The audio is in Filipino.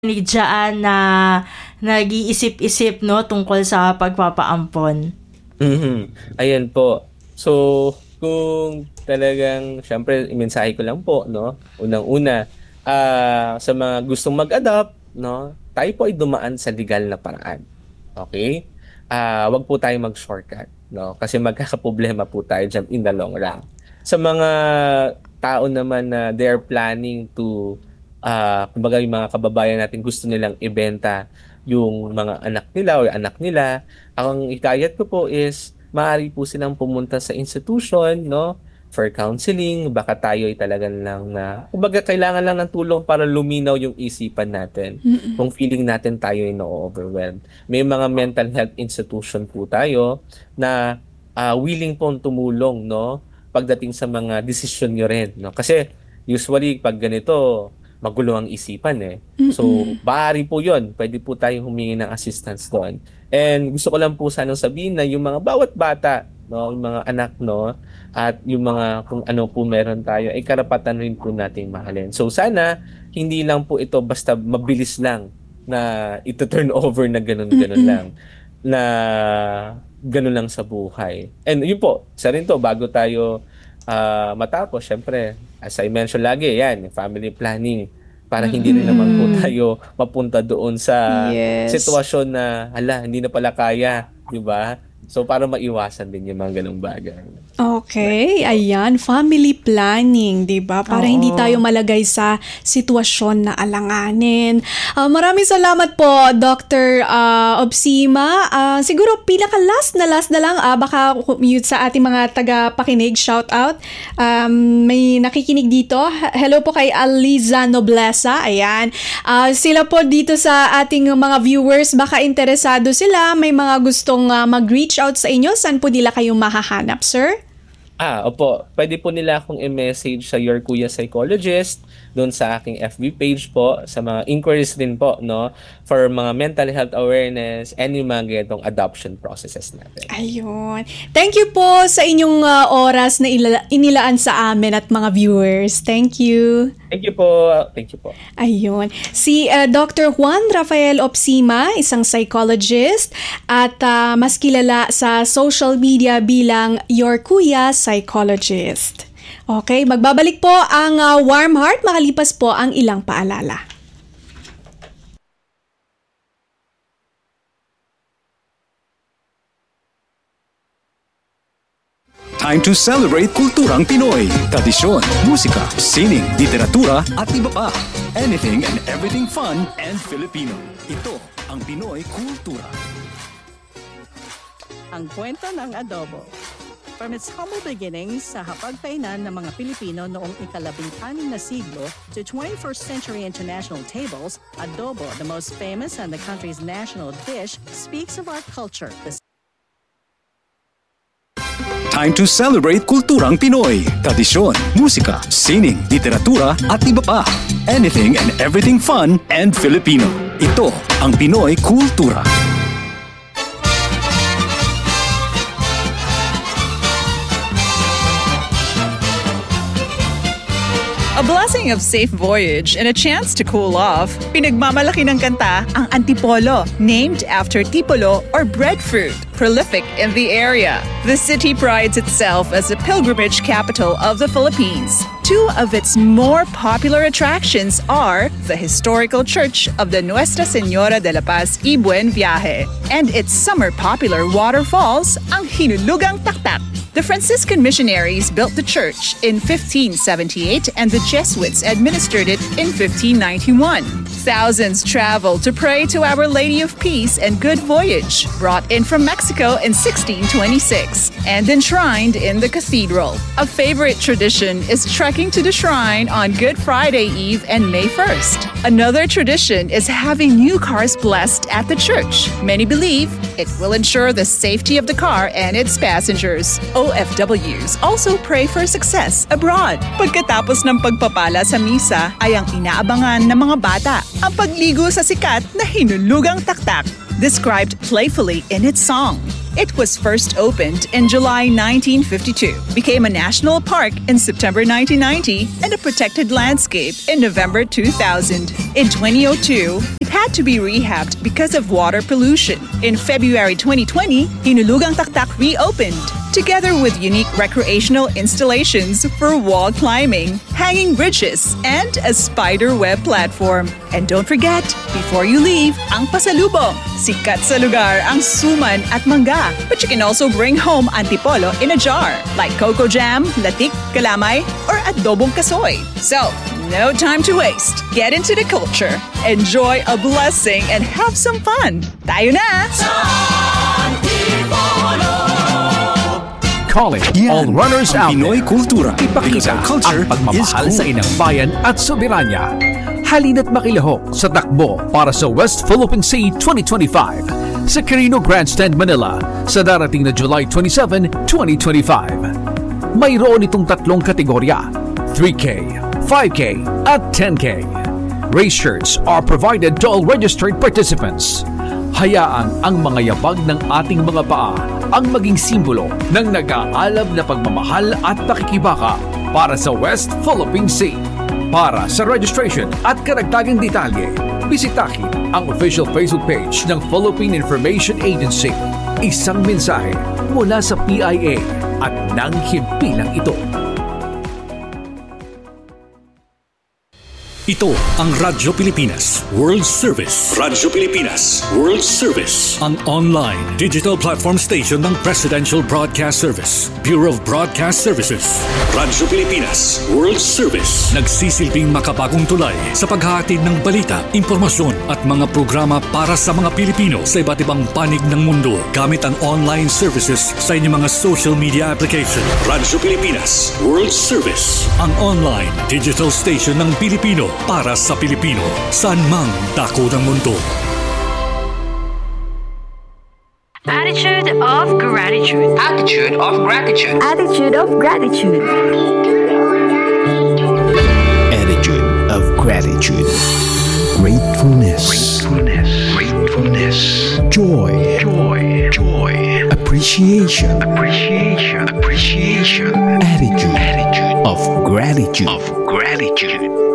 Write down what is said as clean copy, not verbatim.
ni Jaan na nag-iisip-isip no tungkol sa pagpapaampon. Ayan po. So, kung talagang, syempre, imensahe ko lang po, no? Unang-una, sa mga gustong mag-adopt, no? Tayo po ay dumaan sa legal na paraan. Okay? Wag po tayo mag-shortcut, no? Kasi magkakaproblema po tayo dyan in the long run. Sa mga tao naman na they are planning to, kumbaga yung mga kababayan natin gusto nilang ibenta yung mga anak nila o anak nila, ang hikayat ko po is maaari po silang pumunta sa institution, no, for counseling. Baka tayo ay talagang lang na, kumbaga kailangan lang ng tulong para luminaw yung isipan natin. Kung feeling natin tayo ay na-overwhelmed. May mga mental health institution po tayo na willing pong tumulong, no, pagdating sa mga desisyon nyo rin, no. Kasi usually pag ganito, magulo ang isipan eh. So, maaari po yun. Pwede po tayong humingi ng assistance doon. And gusto ko lang po sanang sabihin na yung mga bawat bata, no, yung mga anak, no, at yung mga kung ano po meron tayo, ay karapatan rin po nating mahalin. So, sana, hindi lang po ito basta mabilis lang na ito turn over na ganun-ganun lang. Na ganun lang sa buhay. And yun po, isa rin to, bago tayo matapos, syempre, as I mentioned lagi, yan, family planning para hindi rin naman po tayo mapunta doon sa sitwasyon na, hindi na pala kaya, di ba? So, para maiwasan din yung mga ganung bagay. Okay, ayan, family planning, di ba? Para hindi tayo malagay sa sitwasyon na alanganin. Maraming salamat po, Dr. Opsima. Siguro, pinaka-last na lang, baka mute sa ating mga taga-pakinig, shout out. May nakikinig dito. Hello po kay Aliza Noblesa. Ayan. Sila po dito sa ating mga viewers, baka interesado sila, may mga gustong mag-reach out sa inyo. Saan po nila kayong mahahanap, sir? Opo. Pwede po nila akong i-message sa Your Kuya Psychologist doon sa aking FB page po, sa mga inquiries din po, no, for mga mental health awareness and yung mga ganitong adoption processes natin. Ayun. Thank you po sa inyong oras na inilaan sa amin at mga viewers. Thank you. Thank you po. Thank you po. Ayun. Si Dr. Juan Rafael Opsima, isang psychologist at mas kilala sa social media bilang Your Kuya Psychologist. Okay, magbabalik po ang Warm Heart makalipas po ang ilang paalala. Time to celebrate kulturang Pinoy. Tradisyon, musika, sining, literatura at iba pa. Anything and everything fun and Filipino. Ito ang Pinoy Kultura. Ang kwento ng adobo. From its humble beginnings sa hapagkainan ng mga Pilipino noong ika-16 na siglo to 21st century international tables, adobo, the most famous and the country's national dish, speaks of our culture. Time to celebrate kulturang Pinoy. Tradisyon, musika, sining, literatura at iba pa. Anything and everything fun and Filipino. Ito ang Pinoy Kultura. A blessing of safe voyage and a chance to cool off. Pinagmamalaki ng kanta ang Antipolo, named after tipolo or breadfruit, prolific in the area. The city prides itself as a pilgrimage capital of the Philippines. Two of its more popular attractions are the historical church of the Nuestra Señora de la Paz y Buen Viaje and its summer popular waterfalls, ang Hinulugang Taktak. The Franciscan missionaries built the church in 1578 and the Jesuits administered it in 1591. Thousands traveled to pray to Our Lady of Peace and Good Voyage, brought in from Mexico in 1626 and enshrined in the cathedral. A favorite tradition is trekking to the shrine on Good Friday Eve and May 1st. Another tradition is having new cars blessed at the church. Many believe it will ensure the safety of the car and its passengers. OFWs also pray for success abroad. Pagkatapos ng pagpapala sa misa ay ang inaabangan ng mga bata, ang pagligo sa sikat na Hinulugang Taktak, described playfully in its song. It was first opened in July 1952, became a national park in September 1990, and a protected landscape in November 2000. In 2002, it had to be rehabbed because of water pollution. In February 2020, Hinulugang Taktak reopened, together with unique recreational installations for wall climbing, hanging bridges, and a spider web platform. And don't forget, before you leave, ang pasalubong. Sikat sa lugar ang suman at mangga. But you can also bring home antipolo in a jar, like coco jam, latik, kalamay, or adobong kasoy. So, no time to waste. Get into the culture, enjoy a blessing, and have some fun. Tayo na! Calling all runners out Pinoy there. Kultura. Because Ipakita our culture ang pagmamahal is sa cool. inang bayan at soberanya. Halina't makilahok sa takbo para sa West Philippine Sea 2025 sa Carino Grandstand, Manila sa darating na July 27, 2025. Mayroon itong tatlong kategorya, 3K, 5K, at 10K. Race shirts are provided to all registered participants. Hayaan ang mga yabag ng ating mga paa ang maging simbolo ng nag-aalab na pagmamahal at pakikibaka para sa West Philippine Sea. Para sa registration at karagdagang detalye, bisitahin ang official Facebook page ng Philippine Information Agency. Isang mensahe mula sa PIA at ng himpilang ito. Ito ang Radyo Pilipinas World Service. Radyo Pilipinas World Service. Ang online digital platform station ng Presidential Broadcast Service, Bureau of Broadcast Services. Radyo Pilipinas World Service. Nagsisilbing makabagong tulay sa paghahatid ng balita, impormasyon at mga programa para sa mga Pilipino sa iba't ibang panig ng mundo gamit ang online services sa inyong mga social media application. Radyo Pilipinas World Service. Ang online digital station ng Pilipino para sa Pilipino, saan mang dako ng mundo. Attitude of gratitude. Attitude of gratitude. Attitude of gratitude. Attitude of gratitude. Gratefulness. Gratefulness. Gratefulness. Joy. Joy. Joy. Appreciation. Appreciation. Appreciation. Attitude Attitude of gratitude. of gratitude.